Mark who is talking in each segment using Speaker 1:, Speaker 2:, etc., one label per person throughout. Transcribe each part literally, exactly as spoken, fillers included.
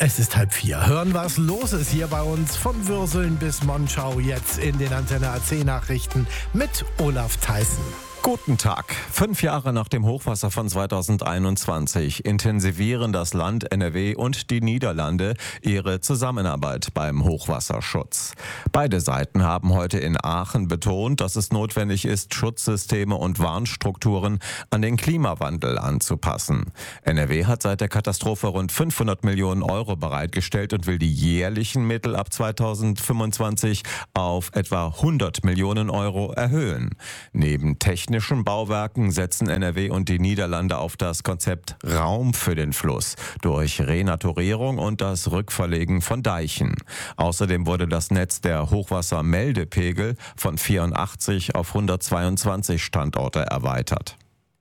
Speaker 1: Es ist halb vier. Hören, was los ist hier bei uns. Von Würseln bis Monschau jetzt in den Antenne A C Nachrichten mit Olaf Theissen.
Speaker 2: Guten Tag. Fünf Jahre nach dem Hochwasser von zweitausendeinundzwanzig intensivieren das Land N R W und die Niederlande ihre Zusammenarbeit beim Hochwasserschutz. Beide Seiten haben heute in Aachen betont, dass es notwendig ist, Schutzsysteme und Warnstrukturen an den Klimawandel anzupassen. N R W hat seit der Katastrophe rund fünfhundert Millionen Euro bereitgestellt und will die jährlichen Mittel ab zweitausendfünfundzwanzig auf etwa hundert Millionen Euro erhöhen. Neben technischen Bauwerken setzen N R W und die Niederlande auf das Konzept Raum für den Fluss durch Renaturierung und das Rückverlegen von Deichen. Außerdem wurde das Netz der Hochwassermeldepegel von vierundachtzig auf hundertzweiundzwanzig Standorte erweitert.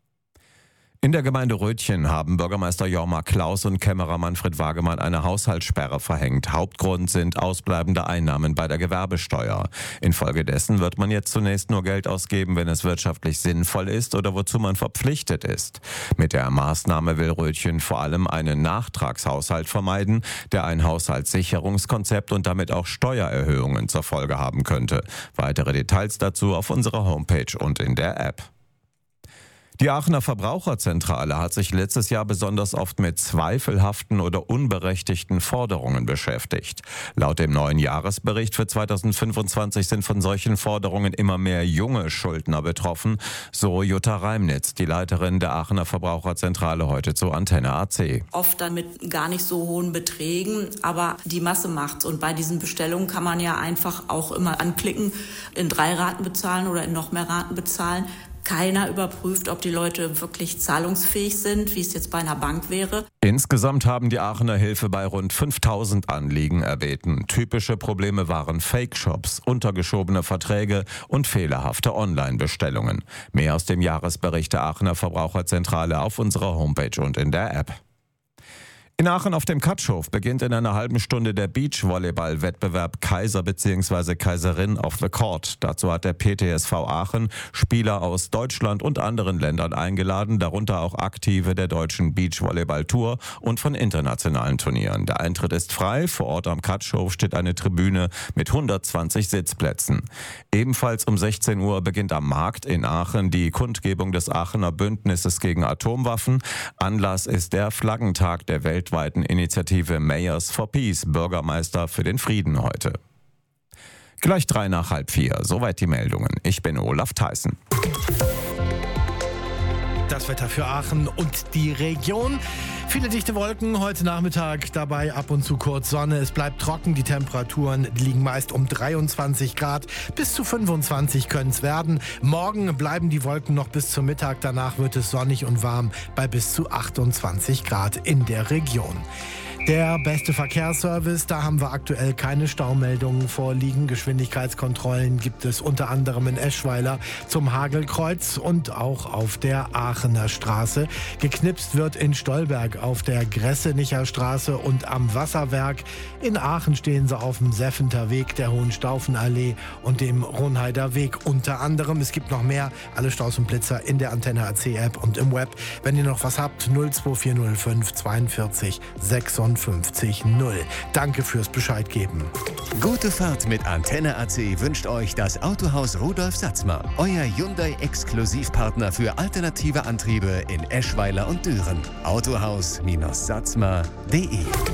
Speaker 2: In der Gemeinde Rötchen haben Bürgermeister Jorma Klaus und Kämmerer Manfred Wagemann eine Haushaltssperre verhängt. Hauptgrund sind ausbleibende Einnahmen bei der Gewerbesteuer. Infolgedessen wird man jetzt zunächst nur Geld ausgeben, wenn es wirtschaftlich sinnvoll ist oder wozu man verpflichtet ist. Mit der Maßnahme will Rötchen vor allem einen Nachtragshaushalt vermeiden, der ein Haushaltssicherungskonzept und damit auch Steuererhöhungen zur Folge haben könnte. Weitere Details dazu auf unserer Homepage und in der App. Die Aachener Verbraucherzentrale hat sich letztes Jahr besonders oft mit zweifelhaften oder unberechtigten Forderungen beschäftigt. Laut dem neuen Jahresbericht für zweitausendfünfundzwanzig sind von solchen Forderungen immer mehr junge Schuldner betroffen, so Jutta Reimnitz, die Leiterin der Aachener Verbraucherzentrale, heute zu Antenne A C.
Speaker 3: Oft dann mit gar nicht so hohen Beträgen, aber die Masse macht's. Und bei diesen Bestellungen kann man ja einfach auch immer anklicken, in drei Raten bezahlen oder in noch mehr Raten bezahlen. Keiner überprüft, ob die Leute wirklich zahlungsfähig sind, wie es jetzt bei einer Bank wäre.
Speaker 2: Insgesamt haben die Aachener Hilfe bei rund fünftausend Anliegen erbeten. Typische Probleme waren Fake-Shops, untergeschobene Verträge und fehlerhafte Online-Bestellungen. Mehr aus dem Jahresbericht der Aachener Verbraucherzentrale auf unserer Homepage und in der App. In Aachen auf dem Katschhof beginnt in einer halben Stunde der Beachvolleyball-Wettbewerb Kaiser bzw. Kaiserin of the Court. Dazu hat der P T S V Aachen Spieler aus Deutschland und anderen Ländern eingeladen, darunter auch Aktive der deutschen Beachvolleyball-Tour und von internationalen Turnieren. Der Eintritt ist frei. Vor Ort am Katschhof steht eine Tribüne mit hundertzwanzig Sitzplätzen. Ebenfalls um sechzehn Uhr beginnt am Markt in Aachen die Kundgebung des Aachener Bündnisses gegen Atomwaffen. Anlass ist der Flaggentag der weltweiten Initiative Mayors for Peace, Bürgermeister für den Frieden heute. Gleich drei nach halb vier, soweit die Meldungen. Ich bin Olaf Theissen.
Speaker 1: Das Wetter für Aachen und die Region. Viele dichte Wolken heute Nachmittag, dabei ab und zu kurz Sonne. Es bleibt trocken, die Temperaturen liegen meist um dreiundzwanzig Grad. Bis zu fünfundzwanzig können es werden. Morgen bleiben die Wolken noch bis zum Mittag. Danach wird es sonnig und warm bei bis zu achtundzwanzig Grad in der Region. Der beste Verkehrsservice, da haben wir aktuell keine Staumeldungen vorliegen. Geschwindigkeitskontrollen gibt es unter anderem in Eschweiler zum Hagelkreuz und auch auf der Aachener Straße. Geknipst wird in Stolberg auf der Gressenicher Straße und am Wasserwerk. In Aachen stehen sie auf dem Seffenter Weg, der Hohenstaufenallee und dem Ronheider Weg unter anderem. Es gibt noch mehr, alle Staus und Blitzer in der Antenne A C App und im Web. Wenn ihr noch was habt, null zwei vier null fünf zweiundvierzig sechsundfünfzig null. Danke fürs Bescheid geben.
Speaker 4: Gute Fahrt mit Antenne A C wünscht euch das Autohaus Rudolf Satzmer. Euer Hyundai-Exklusivpartner für alternative Antriebe in Eschweiler und Düren. autohaus Bindestrich satzmer punkt de